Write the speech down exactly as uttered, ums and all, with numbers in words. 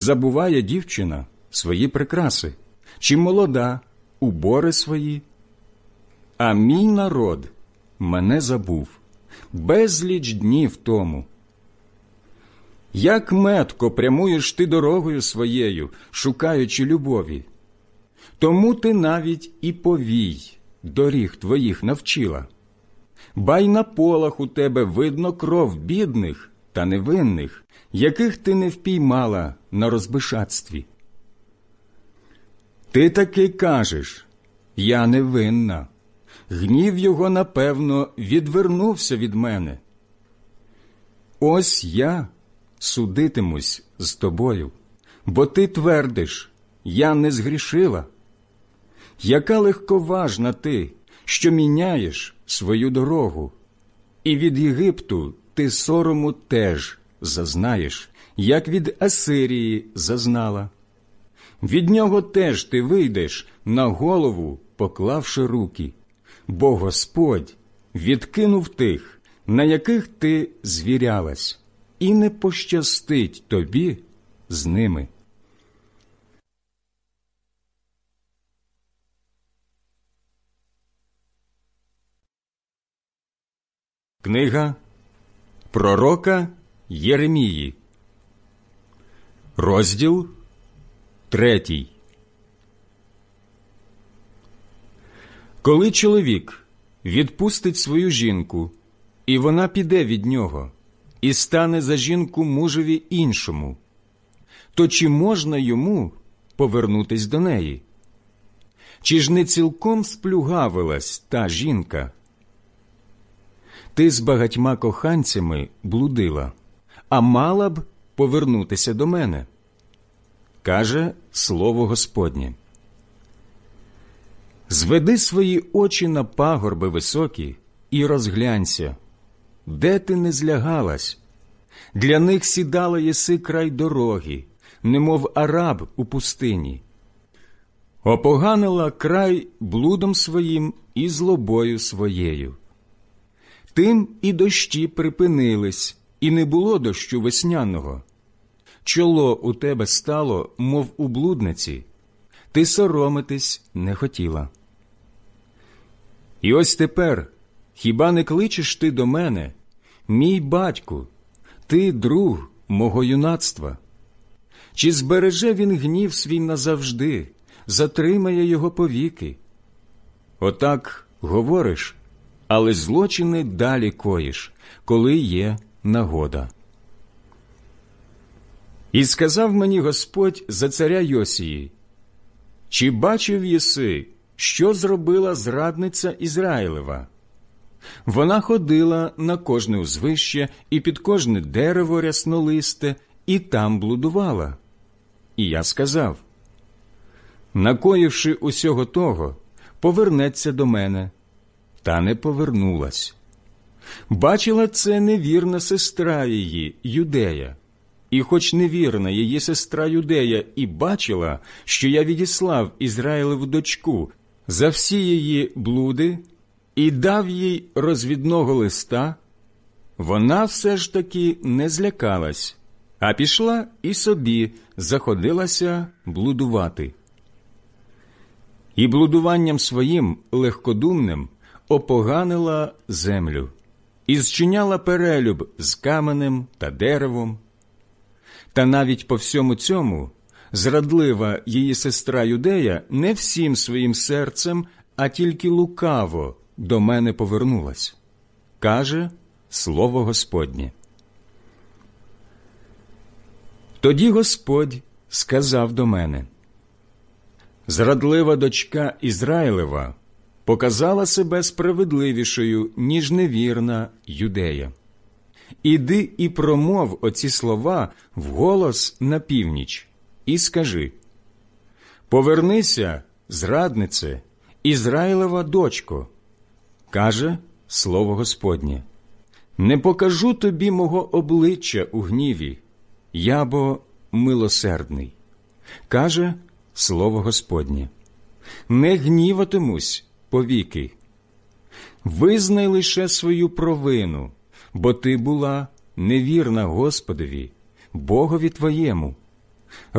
забуває дівчина свої прикраси, чи молода убори свої? А мій народ мене забув безліч днів тому. Як метко прямуєш ти дорогою своєю, шукаючи любові, тому ти навіть і повій доріг твоїх навчила. Ба й на полах у тебе видно кров бідних та невинних, яких ти не впіймала на розбишатстві. Ти таки кажеш: я невинна, гнів його, напевно, відвернувся від мене. Ось я судитимусь з тобою, бо ти твердиш: я не згрішила. Яка легковажна ти, що міняєш свою дорогу, і від Єгипту ти сорому теж зазнаєш, як від Асирії зазнала. Від нього теж ти вийдеш на голову, поклавши руки, бо Господь відкинув тих, на яких ти звірялась, і не пощастить тобі з ними. Книга пророка Єремії, розділ третій. Коли чоловік відпустить свою жінку, і вона піде від нього, і стане за жінку мужеві іншому, то чи можна йому повернутись до неї? Чи ж не цілком сплюгавилась та жінка? Ти з багатьма коханцями блудила, а мала б повернутися до мене, каже слово Господнє. Зведи свої очі на пагорби високі і розглянься, де ти не злягалась. Для них сідала єси край дороги, немов араб у пустині. Опоганила край блудом своїм і злобою своєю. Тим і дощі припинились, і не було дощу весняного. Чоло у тебе стало, мов у блудниці, ти соромитись не хотіла. І ось тепер, хіба не кличеш ти до мене, мій батьку, ти друг мого юнацтва? Чи збереже він гнів свій назавжди, затримає його повіки? Отак говориш, але злочини далі коїш, коли є нагода. І сказав мені Господь за царя Йосії: чи бачив єси, що зробила зрадниця Ізраїлева? Вона ходила на кожне узвище і під кожне дерево ряснолисте, і там блудувала. І я сказав: накоївши усього того, повернеться до мене. Та не повернулась. Бачила це невірна сестра її, Юдея. І хоч невірна її сестра Юдея і бачила, що я відіслав Ізраїлеву дочку за всі її блуди і дав їй розвідного листа, вона все ж таки не злякалась, а пішла і собі заходилася блудувати. І блудуванням своїм легкодумним опоганила землю і зчиняла перелюб з каменем та деревом. Та навіть по всьому цьому зрадлива її сестра Юдея не всім своїм серцем, а тільки лукаво до мене повернулась, каже слово Господнє. Тоді Господь сказав до мене: зрадлива дочка Ізраїлева показала себе справедливішою, ніж невірна Юдея. Іди і промов оці слова вголос на північ, і скажи: повернися, зраднице, Ізраїлева дочко, каже слово Господнє. Не покажу тобі мого обличчя у гніві, я бо милосердний, каже слово Господнє. Не гніватимусь повіки. Визнай лише свою провину, бо ти була невірна Господові, Богові твоєму.